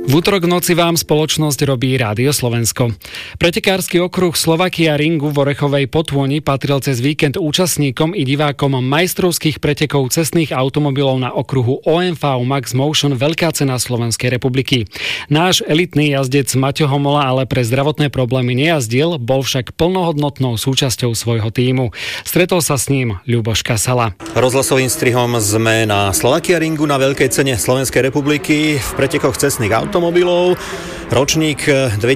V útorok noci vám spoločnosť robí Rádio Slovensko. Pretekársky okruh Slovakia Ringu v Orechovej Potôni patril cez víkend účastníkom i divákom majstrovských pretekov cestných automobilov na okruhu OMV Max Motion Veľká cena Slovenskej republiky. Náš elitný jazdec Maťo Homola ale pre zdravotné problémy nejazdil, bol však plnohodnotnou súčasťou svojho tímu. Stretol sa s ním Ľuboš Kasala. Rozhlasovým strihom sme na Slovakia Ringu na Veľkej cene Slovenskej republiky v pretekoch cestných automobilov, ročník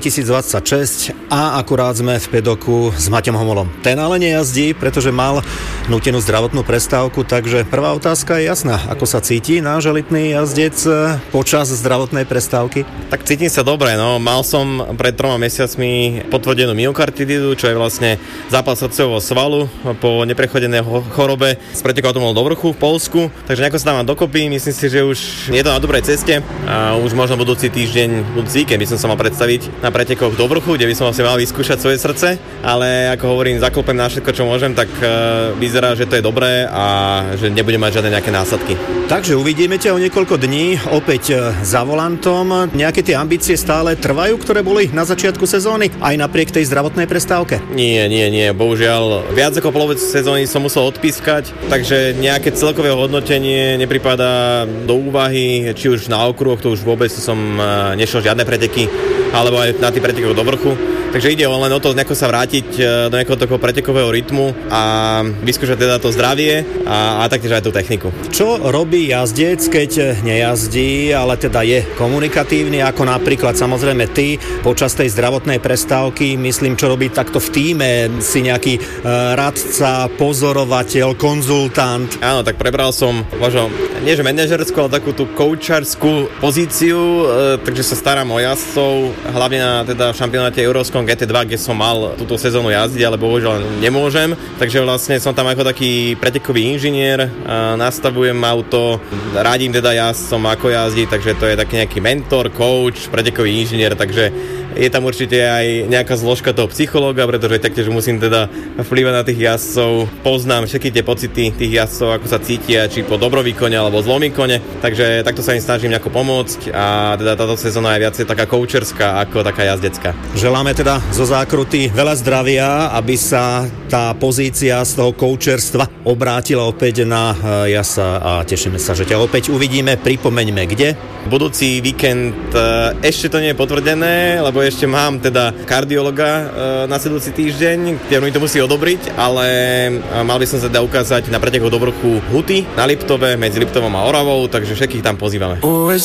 2026 a akurát sme v pedoku s Maťom Homolom. Ten ale nejazdí, pretože mal nútenú zdravotnú prestávku, takže prvá otázka je jasná. Ako sa cíti náš elitný jazdec počas zdravotnej prestávky? Tak cítim sa dobre, no. Mal som pred 3 mesiacmi potvrdenú myokarditídu, čo je vlastne zápal srdcového svalu po neprechodenej chorobe z preteku automobilov do Vrchu v Poľsku, takže nejako sa dávam dokopy, myslím si, že už je to na dobrej ceste a už možno budúci víkend by som sa mal predstaviť na pretekoch do Vrchu, kde by som vlastne mal vyskúšať svoje srdce, ale ako hovorím, zaklopem na všetko, čo môžem, tak vyzerá, že to je dobré a že nebudem mať žiadne nejaké následky. Takže uvidíme ťa o niekoľko dní opäť za volantom. Nejaké tie ambície stále trvajú, ktoré boli na začiatku sezóny, aj napriek tej zdravotnej prestávke? Nie. Bohužiaľ, viac ako polovicu sezóny som musel odpískať, takže nejaké celkové hodnotenie nepripadá do úvahy, či už na okruhoch, to už vôbec som nešiel žiadne preteky, alebo aj na tých pretekoch do Vrchu. Takže ide len o to nejako sa vrátiť do nejakého takého pretekového rytmu a vyskúšať teda to zdravie a taktiež aj tú techniku. Čo robí jazdec, keď nejazdí, ale teda je komunikatívny, ako napríklad samozrejme ty počas tej zdravotnej prestávky, myslím, čo robí takto v tíme, si nejaký radca, pozorovateľ, konzultant? Áno, tak prebral som možno nie že manažerskú, ale takú tú koučarskú pozíciu, takže sa starám o jazdcov, hlavne na teda šampionáte Európskom GT2, kde som mal túto sezónu jazdiť, ale bohužiaľ nemôžem. Takže vlastne som tam ako taký pretekový inžinier, nastavujem auto, radím teda jazdcom, ako jazdiť, takže to je taký nejaký mentor, coach, pretekový inžinier, takže je tam určite aj nejaká zložka toho psychológa, pretože taktiež musím teda vplývať na tých jazdcov, poznám všetky tie pocity tých jazdcov, ako sa cítia, či po dobrom výkone alebo zlom výkone, takže takto sa im snažím nejako pomôcť a teda táto sezóna je viacej taká koučerská ako taká jazdecká. Želáme teda zo zákruty veľa zdravia, aby sa tá pozícia z toho koučerstva obrátila opäť na jasa a tešíme sa, že ťa opäť uvidíme. Pripomeňme, kde? Budúci víkend ešte to nie je potvrdené, lebo ešte mám teda kardiologa nasledujúci týždeň, ktorý mi to musí odobriť, ale mal by som sa teda ukázať na pretekoch do Vrchu Huty na Liptove, medzi Liptovom a Oravou, takže všetkých tam pozývame.